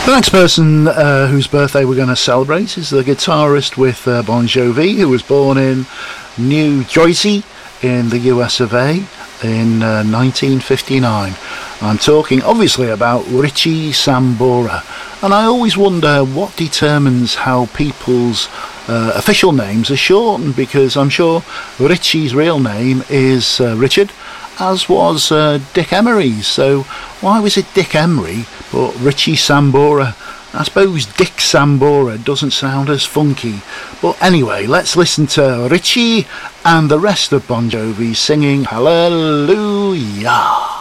The next person whose birthday we're going to celebrate is the guitarist with Bon Jovi, who was born in New Jersey in the US of A in 1959. I'm talking obviously about Richie Sambora, and I always wonder what determines how people's official names are shortened, because I'm sure Richie's real name is Richard, as was Dick Emery's. So why was it Dick Emery but Richie Sambora? I suppose Dick Sambora doesn't sound as funky. But anyway, let's listen to Richie and the rest of Bon Jovi singing Hallelujah.